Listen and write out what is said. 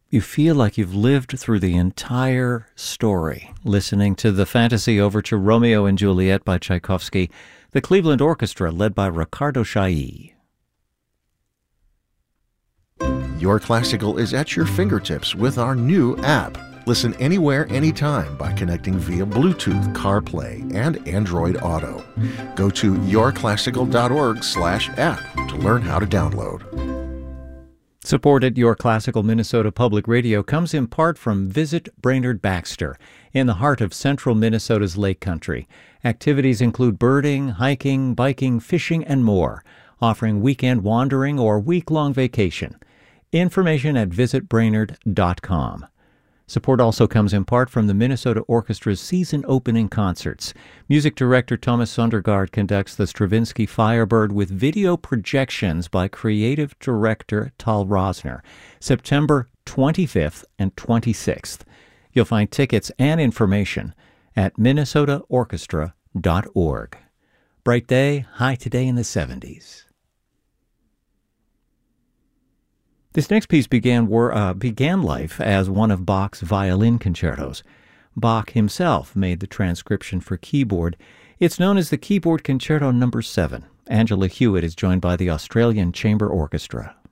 You feel like you've lived through the entire story, listening to the fantasy overture Romeo and Juliet by Tchaikovsky, the Cleveland Orchestra led by Ricardo Chailly. Your Classical is at your fingertips with our new app. Listen anywhere, anytime by connecting via Bluetooth, CarPlay, and Android Auto. Go to yourclassical.org/app to learn how to download. Support at Your Classical Minnesota Public Radio comes in part from Visit Brainerd Baxter in the heart of central Minnesota's Lake Country. Activities include birding, hiking, biking, fishing, and more, offering weekend wandering or week-long vacation. Information at visitbrainerd.com. Support also comes in part from the Minnesota Orchestra's season opening concerts. Music director Thomas Sundergaard conducts the Stravinsky Firebird with video projections by creative director Tal Rosner, September 25th and 26th. You'll find tickets and information at minnesotaorchestra.org. Bright day, high today in the 70s. This next piece began life as one of Bach's violin concertos. Bach himself made the transcription for keyboard. It's known as the Keyboard Concerto No. 7. Angela Hewitt is joined by the Australian Chamber Orchestra.